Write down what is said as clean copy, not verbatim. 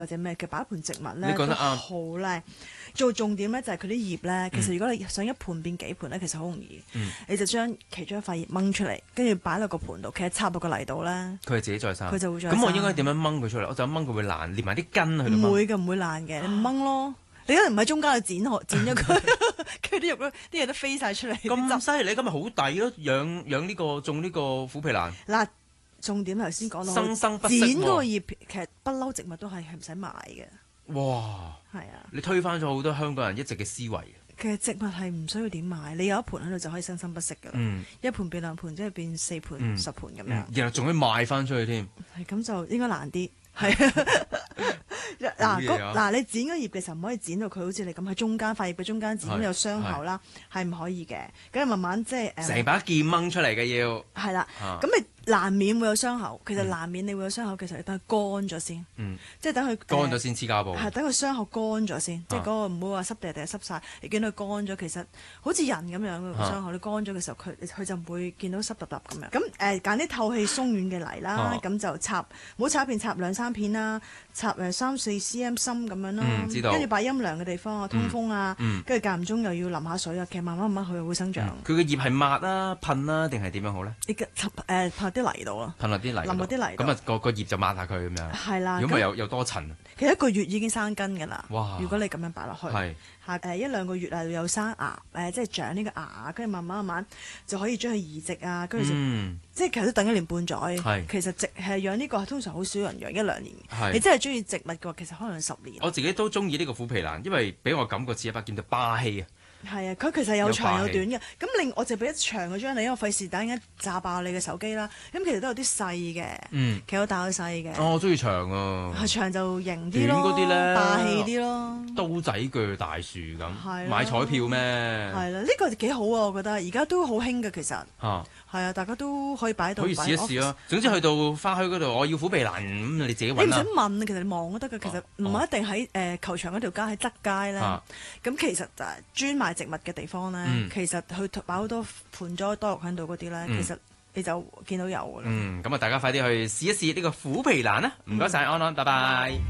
或者咩嘅擺一盆植物咧， 你講得啱， 好靚。做重點咧就係佢啲葉咧，其實如果你想一盤變幾盤咧，其實好容易。你就將其中一塊葉掹出嚟，跟住擺落個盤度，其實插到個泥度咧， 佢係自己再生， 佢就會再生。 咁我應該點樣掹佢出嚟？我就掹佢會爛，連埋啲根去唔會嘅，唔會爛嘅，你掹咯。你一定唔喺中間去剪咗佢，跟住啲肉啲嘢都飛晒出嚟。 咁犀利，咁咪好抵咯！養呢個種呢個虎皮蘭。 嗱，重點頭先講到生生不息喎， 剪嗰個葉，其實不嬲植物都係唔使買嘅。 哇！ 係啊， 你推翻咗好多香港人一直嘅思維。 其實植物係唔需要點買，你有一盤喺度就可以生生不息㗎啦。一盤變兩盤，即係變4盤、10盤咁樣。 然後仲可以賣翻出去添。 係咁就應該難啲。係嗱，你剪嗰葉嘅時候唔可以剪到佢好似你咁喺中間塊葉嘅中間剪咁有傷口啦，係唔可以嘅。咁慢慢即係成把劍掹出嚟嘅要。 係啦，咁你難免會有傷口。其實難免你會有傷口，其實你等佢乾咗先。即係等佢乾咗先黐膠布。 係等佢傷口乾咗先，即係嗰個唔會話濕地定係濕晒。你見到佢乾咗，其實好似人咁樣嘅傷口，你乾咗嘅時候，佢就唔會見到濕揼揼咁樣。咁揀啲透氣鬆軟嘅泥啦，咁就插，唔好插一片，插2-3片啦，插3-4cm 深咁樣啦。跟住擺陰涼嘅地方啊，通風啊，跟住間唔中又要淋下水啊，其實慢慢佢會生長。 佢嘅葉係抹啊、噴啊，定係點樣好咧？ 你噴啲泥度咯， 噴落啲泥， 淋落啲泥。 咁啊個葉就抹下佢咁樣。 係啦， 如果咪有多塵。 其實1個月已經生根㗎啦。 哇！ 如果你咁樣擺落去，下1-2個月啊有生芽，即係長呢個芽，跟住慢慢就可以將佢移植啊，跟住即係其實都等1年半載。其實係養呢個通常好少人養1-2年。你真係中意植物嘅話，其實可能10年。 我自己都中意呢個虎皮蘭，因為俾我感覺似一把劍，就霸氣啊！ 係啊，佢其實有長有短嘅。咁我就俾一長嗰張你，因為費事等間炸爆你嘅手機啦。咁其實都有啲細嘅，其實有大有細嘅。 我中意長啊， 長就型啲咯， 短嗰啲咧霸氣啲咯， 刀仔鋸大樹咁，買彩票咩？ 係啦，呢個幾好啊，我覺得而家都好興嘅其實。係啊，大家都可以擺到。 可以試一試咯。總之去到花墟嗰度，我要虎皮蘭咁，你自己揾啦。 你唔使問，其實你望都得㗎。其實唔係一定喺球場嗰條街喺側街咧。咁其實就係專賣植物嘅地方咧。其實佢擺好多盆栽多肉喺度嗰啲咧，其實你就見到有㗎啦。 咁啊，大家快啲去試一試呢個虎皮蘭啦！唔該晒，安安，拜拜。